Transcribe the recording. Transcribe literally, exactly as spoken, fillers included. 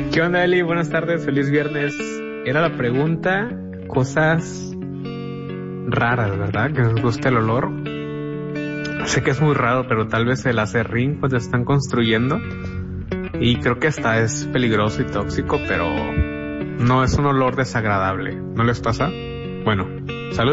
¿Qué onda, Eli? Buenas tardes, feliz viernes. Era la pregunta, cosas raras, ¿verdad? Que nos gusta el olor. Sé que es muy raro, pero tal vez el aserrín cuando están construyendo. Y creo que hasta es peligroso y tóxico, pero no es un olor desagradable. ¿No les pasa? Bueno,